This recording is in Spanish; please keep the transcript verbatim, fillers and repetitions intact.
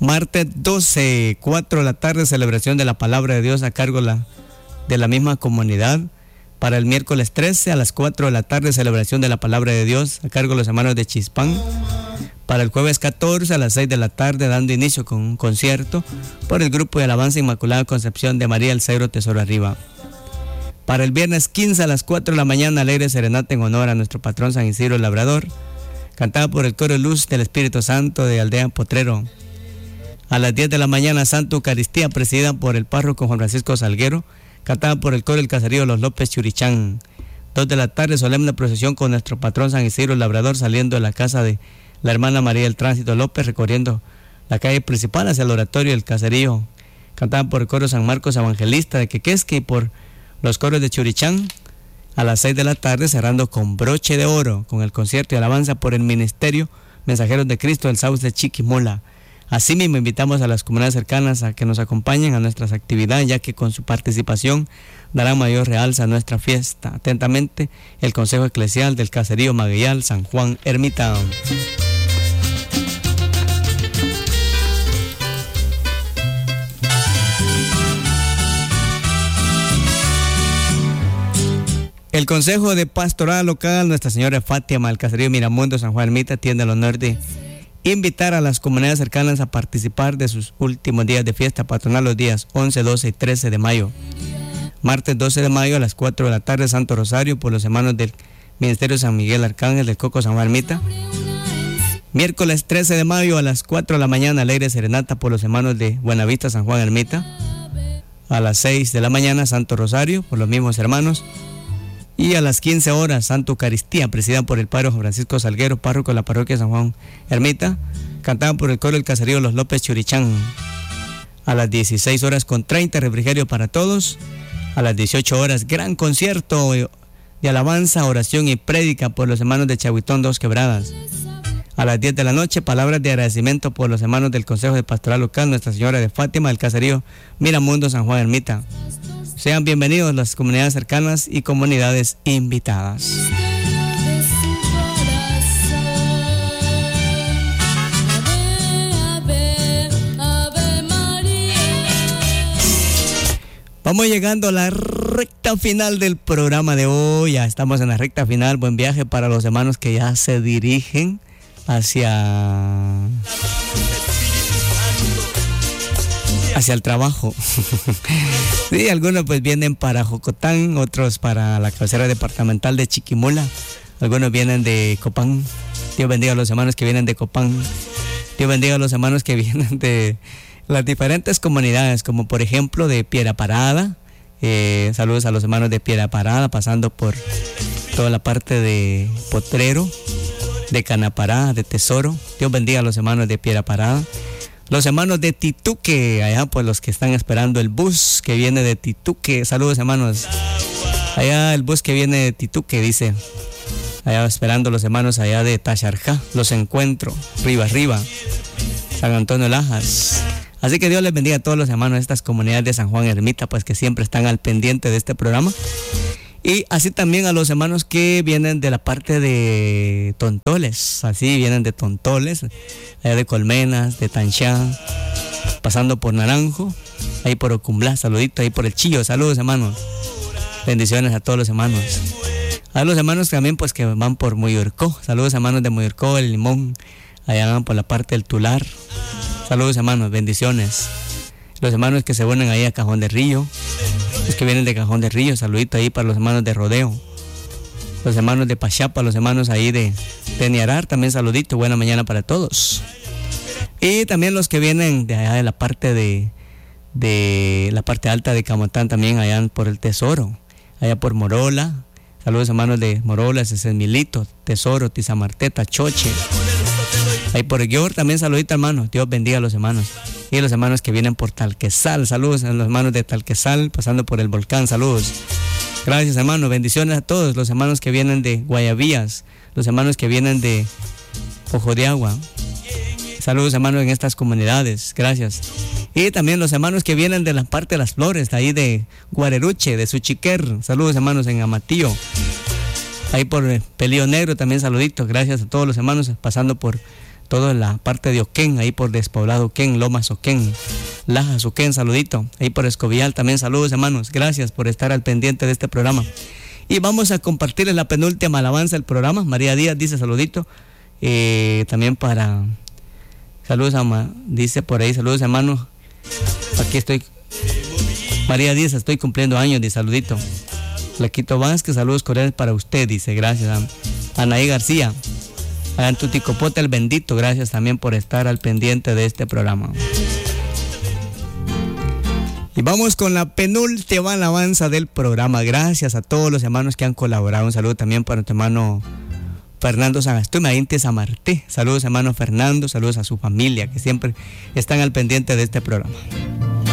Martes doce, cuatro de la tarde, celebración de la palabra de Dios a cargo la, de la misma comunidad. Para el miércoles trece, a las cuatro de la tarde, celebración de la palabra de Dios a cargo de los hermanos de Chispán. Para el jueves catorce, a las seis de la tarde, dando inicio con un concierto por el grupo de alabanza Inmaculada Concepción de María el Cedro Tesoro Arriba. Para el viernes quince, a las cuatro de la mañana, alegre serenata en honor a nuestro patrón San Isidro Labrador, cantada por el coro Luz del Espíritu Santo de Aldea Potrero. A las diez de la mañana, Santa Eucaristía, presidida por el párroco Juan Francisco Salguero, cantada por el coro El Caserío Los López Churichán. Dos de la tarde, solemne procesión con nuestro patrón San Isidro Labrador, saliendo de la casa de la hermana María del Tránsito López, recorriendo la calle principal hacia el oratorio del Caserío, cantada por el coro San Marcos Evangelista de Quequesque y por los coros de Churichán. A las seis de la tarde, cerrando con broche de oro, con el concierto y alabanza por el Ministerio Mensajeros de Cristo del Sauce de Chiquimula. Asimismo, invitamos a las comunidades cercanas a que nos acompañen a nuestras actividades, ya que con su participación dará mayor realza a nuestra fiesta. Atentamente, el Consejo Eclesial del Caserío Magueyal, San Juan Ermita. El Consejo de Pastoral Local, Nuestra Señora de Fátima, el Caserío Miramundo, San Juan Ermita, tiene el honor de invitar a las comunidades cercanas a participar de sus últimos días de fiesta patronal los días once, doce y trece de mayo. Martes doce de mayo a las cuatro de la tarde, Santo Rosario por los hermanos del Ministerio San Miguel Arcángel del Coco San Juan Ermita. Miércoles trece de mayo a las cuatro de la mañana, alegre serenata por los hermanos de Buenavista San Juan Ermita. A las seis de la mañana, Santo Rosario por los mismos hermanos. Y a las quince horas, Santa Eucaristía, presidida por el padre Francisco Salguero, párroco de la parroquia San Juan Ermita, cantada por el coro del Caserío Los López Churichán. A las dieciséis horas con treinta, refrigerio para todos. A las dieciocho horas, gran concierto de alabanza, oración y prédica por los hermanos de Chahuitón Dos Quebradas. A las diez de la noche, palabras de agradecimiento por los hermanos del Consejo de Pastoral Local, Nuestra Señora de Fátima, del Caserío Miramundo, San Juan Ermita. Sean bienvenidos las comunidades cercanas y comunidades invitadas. Vamos llegando a la recta final del programa de hoy. Ya estamos en la recta final. Buen viaje para los hermanos que ya se dirigen hacia... hacia el trabajo. Sí, algunos pues vienen para Jocotán, otros para la cabecera departamental de Chiquimula, algunos vienen de Copán. Dios bendiga a los hermanos que vienen de Copán. Dios bendiga a los hermanos que vienen de las diferentes comunidades, como por ejemplo de Piedra Parada. Eh, saludos a los hermanos de Piedra Parada, pasando por toda la parte de Potrero, de Canapará, de Tesoro. Dios bendiga a los hermanos de Piedra Parada. Los hermanos de Tituque, allá pues los que están esperando el bus que viene de Tituque. Saludos hermanos. Allá el bus que viene de Tituque, dice. Allá esperando los hermanos allá de Tacharjá. Los encuentro, arriba, arriba. San Antonio Lajas. Así que Dios les bendiga a todos los hermanos de estas comunidades de San Juan Ermita, pues que siempre están al pendiente de este programa. Y así también a los hermanos que vienen de la parte de Tontoles, así vienen de Tontoles, allá de Colmenas, de Tanchá, pasando por Naranjo, ahí por Ocumblá, saludito, ahí por el Chillo, saludos hermanos, bendiciones a todos los hermanos. A los hermanos también pues que van por Muyurcó, saludos hermanos de Muyurcó, El Limón, allá van por la parte del Tular, saludos hermanos, bendiciones. Los hermanos que se unen ahí a Cajón de Río, los que vienen de Cajón de Río, saludito ahí para los hermanos de Rodeo, los hermanos de Pachapa, los hermanos ahí de, de Niarar, también saludito, buena mañana para todos. Y también los que vienen de allá de la parte de, de la parte alta de Camotán, también allá por el Tesoro, allá por Morola, saludos hermanos de Morola, Sesemilito, Tesoro, Tizamarteta, Choche, ahí por el Guior, también saludito hermanos, Dios bendiga a los hermanos. Y los hermanos que vienen por Talquesal, saludos a los hermanos de Talquesal, pasando por el volcán, saludos. Gracias hermanos, bendiciones a todos los hermanos que vienen de Guayavías, los hermanos que vienen de Ojo de Agua. Saludos hermanos en estas comunidades, gracias. Y también los hermanos que vienen de la parte de las flores, de ahí de Guareruche, de Suchiquer, saludos hermanos en Amatillo. Ahí por Pelío Negro también saluditos, gracias a todos los hermanos pasando por toda la parte de Oquén, ahí por Despoblado Oquén, Lomas Oquén, Lajas Oquén, saludito. Ahí por Escobial también saludos, hermanos. Gracias por estar al pendiente de este programa. Y vamos a compartirles la penúltima alabanza del programa. María Díaz dice saludito. Eh, también para... Saludos a... Dice por ahí, saludos, hermanos. Aquí estoy... María Díaz, estoy cumpliendo años, de saludito. Laquito Vázquez, saludos cordiales para usted, dice, gracias. Anaí García, allá en Tuticopote el bendito, gracias también por estar al pendiente de este programa. Y vamos con la penúltima alabanza del programa. Gracias a todos los hermanos que han colaborado. Un saludo también para tu hermano Fernando Sagastume, Inte Samarté. Saludos, hermano Fernando, saludos a su familia que siempre están al pendiente de este programa.